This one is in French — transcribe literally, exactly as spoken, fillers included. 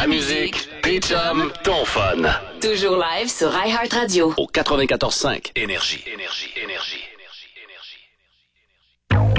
La musique, les chums, ton fun. Toujours live sur iHeartRadio. Au quatre-vingt-quatorze cinq. Énergie, énergie, énergie.